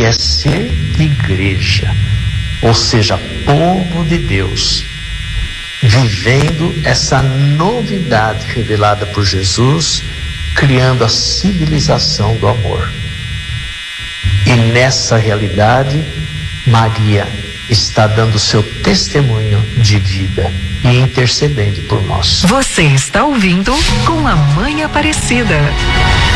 que é ser igreja, ou seja, povo de Deus, vivendo essa novidade revelada por Jesus, criando a civilização do amor. E nessa realidade, Maria está dando seu testemunho de vida e intercedendo por nós. Você está ouvindo Com a Mãe Aparecida.